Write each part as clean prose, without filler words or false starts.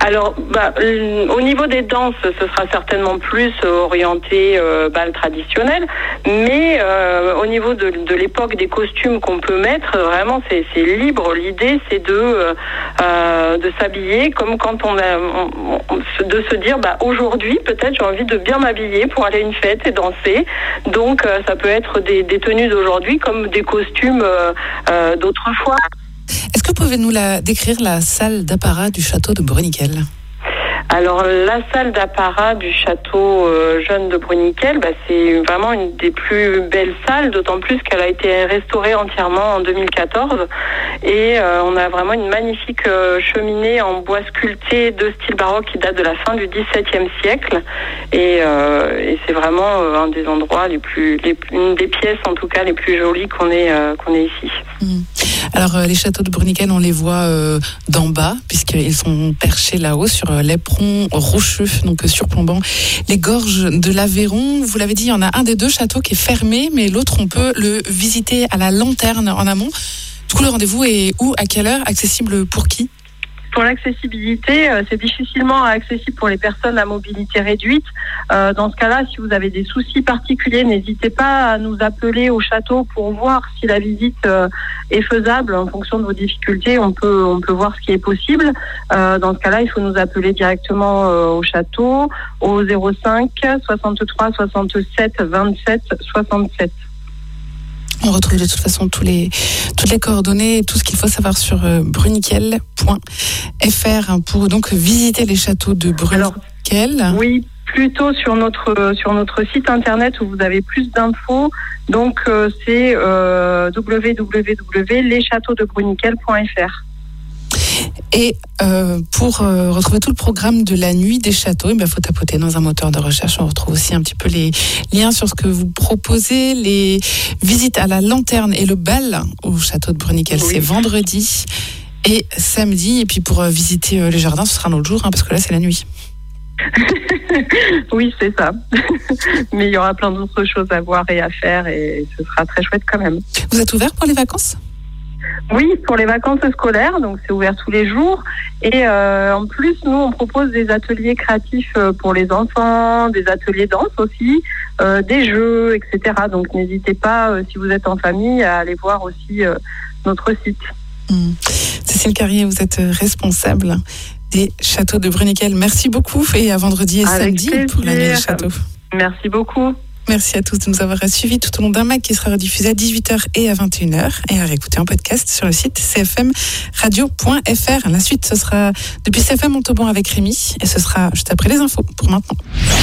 Alors, au niveau des danses, ce sera certainement plus orienté bal traditionnel, mais au niveau de l'époque des costumes qu'on peut mettre, vraiment c'est libre. L'idée c'est de s'habiller comme quand de se dire aujourd'hui peut-être j'ai envie de bien m'habiller pour aller à une fête et danser. Donc ça peut être des tenues d'aujourd'hui comme des costumes d'autrefois. Est-ce que vous pouvez nous décrire la salle d'apparat du château de Bruniquel ? Alors la salle d'apparat du château jeune de Bruniquel, c'est vraiment une des plus belles salles, d'autant plus qu'elle a été restaurée entièrement en 2014 et on a vraiment une magnifique cheminée en bois sculpté de style baroque qui date de la fin du XVIIe siècle et c'est vraiment un des endroits une des pièces en tout cas les plus jolies qu'on ait ici. Alors les châteaux de Bruniquel, on les voit d'en bas puisqu'ils sont perchés là-haut sur l'éperon rocheux, donc surplombant les gorges de l'Aveyron. Vous l'avez dit, il y en a un des deux châteaux qui est fermé, mais l'autre on peut le visiter à la lanterne en amont. Du coup, le rendez-vous est où, à quelle heure, accessible pour qui ? Pour l'accessibilité, c'est difficilement accessible pour les personnes à mobilité réduite. Dans ce cas-là, si vous avez des soucis particuliers, n'hésitez pas à nous appeler au château pour voir si la visite est faisable. En fonction de vos difficultés, on peut voir ce qui est possible. Dans ce cas-là, il faut nous appeler directement au château au 05 63 67 27 67. On retrouve de toute façon toutes les coordonnées et tout ce qu'il faut savoir sur bruniquel.fr pour donc visiter les châteaux de Bruniquel. Alors, oui, plutôt sur notre site internet où vous avez plus d'infos. Donc c'est www.leschâteauxdebruniquel.fr. Et pour retrouver tout le programme de la nuit des châteaux, il faut tapoter dans un moteur de recherche. On retrouve aussi un petit peu les liens sur ce que vous proposez. Les visites à la lanterne et le bal au château de Bruniquel, c'est vendredi et samedi. Et puis pour visiter les jardins, ce sera un autre jour, parce que là, c'est la nuit. Oui, c'est ça. Mais il y aura plein d'autres choses à voir et à faire et ce sera très chouette quand même. Vous êtes ouvert pour les vacances ? Oui, pour les vacances scolaires, donc c'est ouvert tous les jours. Et en plus, nous, on propose des ateliers créatifs pour les enfants, des ateliers danse aussi, des jeux, etc. Donc n'hésitez pas, si vous êtes en famille, à aller voir aussi notre site. Cécile Carrier, vous êtes responsable des châteaux de Bruniquel. Merci beaucoup et à vendredi et samedi pour la nuit des châteaux. Merci beaucoup. Merci à tous de nous avoir suivis tout au long d'un MAG qui sera rediffusé à 18h et à 21h et à réécouter en podcast sur le site cfmradio.fr. La suite, ce sera depuis CFM Montauban avec Rémi et ce sera juste après les infos pour maintenant.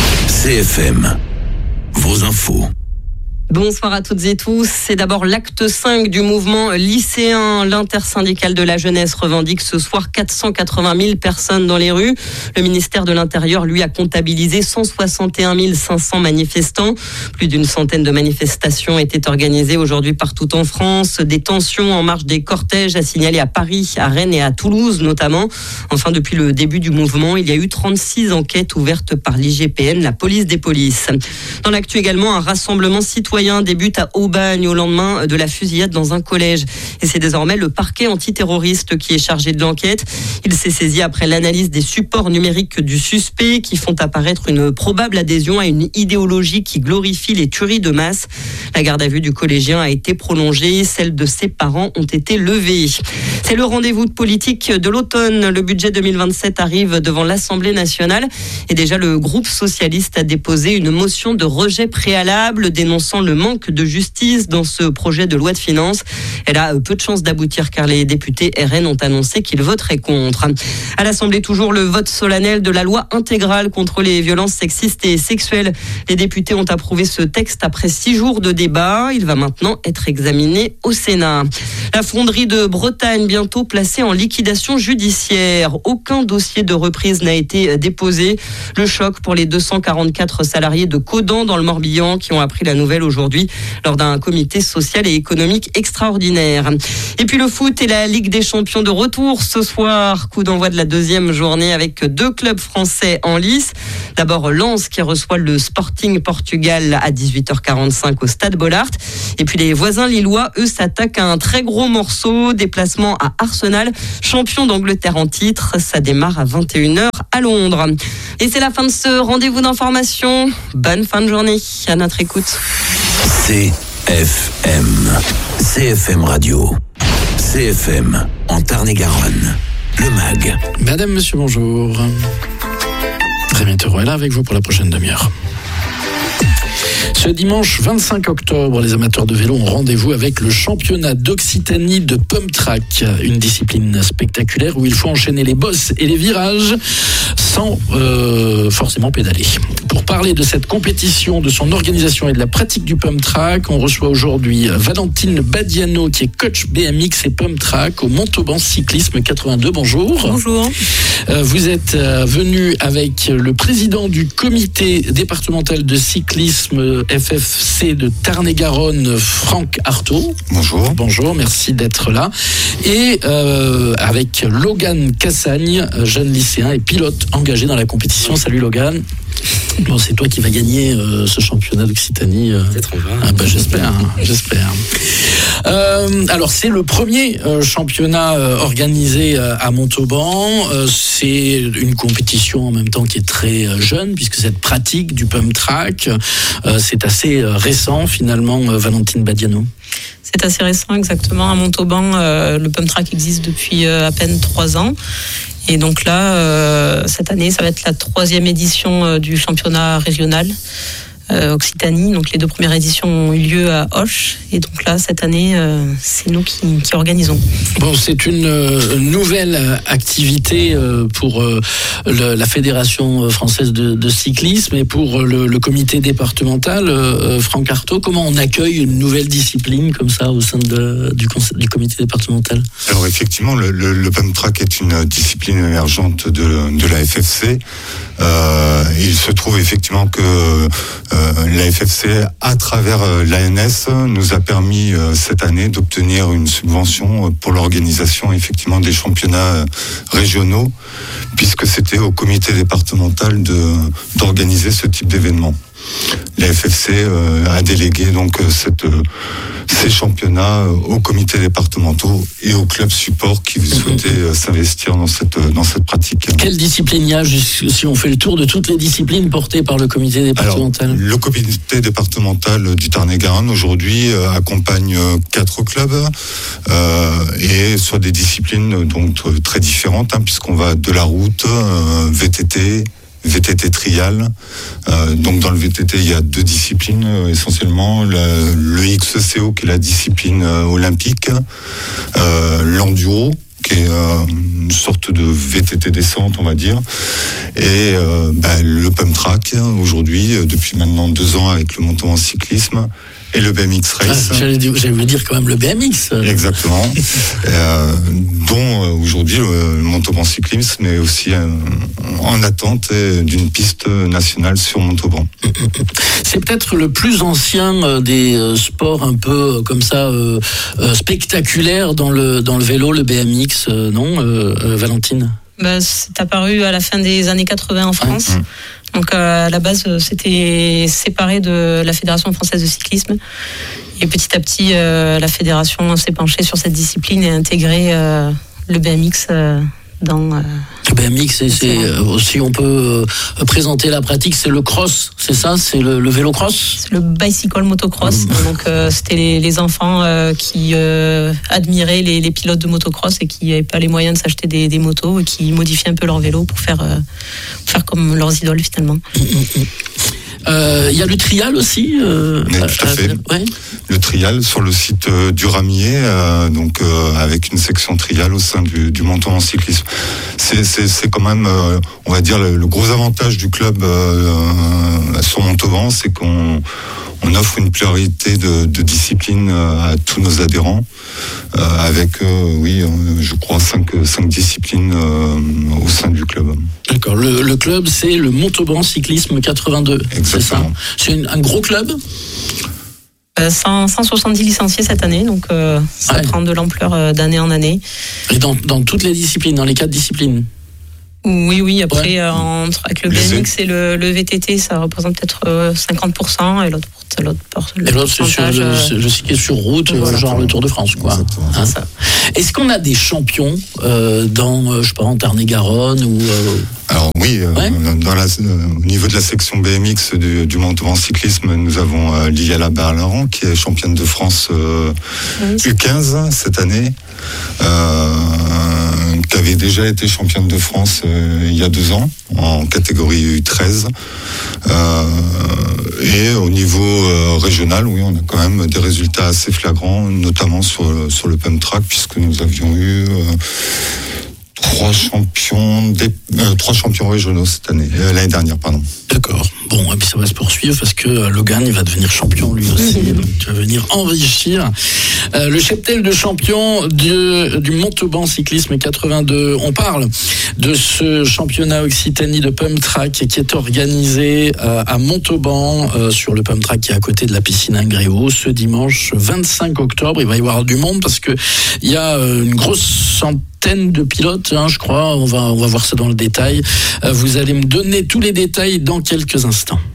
CFM, vos infos. Bonsoir à toutes et tous. C'est d'abord l'acte 5 du mouvement lycéen. L'intersyndicale de la jeunesse revendique ce soir 480 000 personnes dans les rues. Le ministère de l'Intérieur, lui, a comptabilisé 161 500 manifestants. Plus d'une centaine de manifestations étaient organisées aujourd'hui partout en France. Des tensions en marge des cortèges à signaler à Paris, à Rennes et à Toulouse notamment. Enfin, depuis le début du mouvement, il y a eu 36 enquêtes ouvertes par l'IGPN, la police des polices. Dans l'actu également, un rassemblement citoyen débute à Aubagne au lendemain de la fusillade dans un collège. Et c'est désormais le parquet antiterroriste qui est chargé de l'enquête. Il s'est saisi après l'analyse des supports numériques du suspect qui font apparaître une probable adhésion à une idéologie qui glorifie les tueries de masse. La garde à vue du collégien a été prolongée. Celle de ses parents ont été levées. C'est le rendez-vous de politique de l'automne. Le budget 2027 arrive devant l'Assemblée nationale. Et déjà, le groupe socialiste a déposé une motion de rejet préalable dénonçant le manque de justice dans ce projet de loi de finances. Elle a peu de chances d'aboutir car les députés RN ont annoncé qu'ils voteraient contre. À l'Assemblée, toujours le vote solennel de la loi intégrale contre les violences sexistes et sexuelles. Les députés ont approuvé ce texte après 6 jours de débat. Il va maintenant être examiné au Sénat. La fonderie de Bretagne, bientôt placée en liquidation judiciaire. Aucun dossier de reprise n'a été déposé. Le choc pour les 244 salariés de Caudan dans le Morbihan qui ont appris la nouvelle aujourd'hui lors d'un comité social et économique extraordinaire. Et puis le foot et la Ligue des Champions de retour ce soir. Coup d'envoi de la 2e journée avec 2 clubs français en lice. D'abord Lens qui reçoit le Sporting Portugal à 18h45 au Stade Bollaert. Et puis les voisins lillois, eux, s'attaquent à un très gros morceau. Déplacement à Arsenal, champion d'Angleterre en titre. Ça démarre à 21h à Londres. Et c'est la fin de ce rendez-vous d'information. Bonne fin de journée à notre écoute. CFM Radio. CFM en Tarn-et-Garonne. Le MAG. Madame, monsieur, bonjour. Rémi Thérault est là avec vous pour la prochaine demi-heure. Ce dimanche 25 octobre, les amateurs de vélo ont rendez-vous avec le championnat d'Occitanie de pump track, une discipline spectaculaire où il faut enchaîner les bosses et les virages sans forcément pédaler. Pour parler de cette compétition, de son organisation et de la pratique du pump track, on reçoit aujourd'hui Valentine Badiano qui est coach BMX et pump track au Montauban Cyclisme 82. Bonjour. Bonjour. Vous êtes venu avec le président du comité départemental de cyclisme FFC de Tarn-et-Garonne, Franck Artaud. Bonjour. Bonjour, merci d'être là. Et avec Logan Cassagne, jeune lycéen et pilote engagé dans la compétition. Salut Logan. Bon, c'est toi qui vas gagner ce championnat d'Occitanie. Peut-être on va. J'espère. Alors, c'est le premier championnat organisé à Montauban. C'est une compétition en même temps qui est très jeune, puisque cette pratique du pump track, c'est assez récent finalement, Valentine Badiano. C'est assez récent, exactement. À Montauban, le pump track existe depuis à peine 3 ans. Et donc là, cette année, ça va être la 3e édition du championnat régional Occitanie. Donc les 2 premières éditions ont eu lieu à Auch. Et donc là, cette année, c'est nous qui organisons. Bon, c'est une nouvelle activité pour la Fédération française de cyclisme et pour le comité départemental. Franck Artaud, comment on accueille une nouvelle discipline comme ça au sein du comité départemental ? Alors effectivement, le pump track est une discipline émergente de la FFC. Il se trouve effectivement que la FFC, à travers l'ANS, nous a permis cette année d'obtenir une subvention pour l'organisation effectivement des championnats régionaux, puisque c'était au comité départemental d'organiser ce type d'événement. La FFC a délégué donc ces championnats aux comités départementaux et aux clubs supports qui souhaitaient s'investir dans cette pratique. Quelle discipline il y a, si on fait le tour de toutes les disciplines portées par le comité départemental ? Alors, le comité départemental du Tarn-et-Garonne aujourd'hui accompagne 4 clubs et sur des disciplines donc très différentes, puisqu'on va de la route, VTT trial. Donc dans le VTT, il y a 2 disciplines essentiellement. Le XCO qui est la discipline olympique, l'enduro qui est une sorte de VTT descente, on va dire, et le pump track aujourd'hui depuis maintenant 2 ans avec le Montauban Cyclisme. Et le BMX Race. J'allais vous dire quand même le BMX. Exactement. Dont aujourd'hui le Montauban Cyclisme est aussi en attente d'une piste nationale sur Montauban. C'est peut-être le plus ancien des sports un peu comme ça spectaculaires dans le vélo, le BMX, non, Valentine ? C'est apparu à la fin des années 80 en France. Ouais. Donc à la base, c'était séparé de la Fédération française de cyclisme. Et petit à petit, la fédération s'est penchée sur cette discipline et a intégré le BMX dans... Le BMX, c'est aussi, on peut présenter la pratique, c'est le cross, c'est ça ? C'est le vélo cross ? C'est le bicycle motocross. Donc c'était les enfants qui admiraient les pilotes de motocross et qui n'avaient pas les moyens de s'acheter des motos et qui modifiaient un peu leur vélo pour faire comme leurs idoles finalement. Il y a le trial aussi. Tout à fait. Ouais. Le trial sur le site du Ramier, avec une section trial au sein du Montauban Cyclisme. C'est quand même, on va dire, le gros avantage du club sur Montauban, c'est qu'on offre une pluralité de disciplines à tous nos adhérents, avec, je crois, 5 disciplines au sein du club. D'accord. Le club, c'est le Montauban Cyclisme 82. Exactement. C'est un gros club ? 170 licenciés cette année, donc ça prend de l'ampleur d'année en année. Et dans toutes les disciplines, dans les 4 disciplines ? Oui. Après, avec le BMX et le VTT, ça représente peut-être 50%, et l'autre c'est ce qui est sur route, genre le Tour de France, quoi. Hein, ça. Est-ce qu'on a des champions en Tarn-et-Garonne ou Alors oui, au niveau de la section BMX du Montauban cyclisme, nous avons Liliana Berlaran qui est championne de France U15 cette année, qui avait déjà été championne de France il y a 2 ans en catégorie U13. Et au niveau régional, oui, on a quand même des résultats assez flagrants, notamment sur le pump track, puisque nous avions eu 3 champions régionaux cette année, l'année dernière, pardon. D'accord. Bon, et puis ça va se poursuivre parce que Logan, il va devenir champion lui aussi, donc tu vas venir enrichir le cheptel de champion du Montauban cyclisme 82. On parle de ce championnat Occitanie de pump track qui est organisé à Montauban sur le pump track qui est à côté de la piscine Ingréau ce dimanche 25 octobre. Il va y avoir du monde parce que il y a une grosse centaine de pilotes, je crois. On va voir ça dans le détail. Vous allez me donner tous les détails dans quelques instants.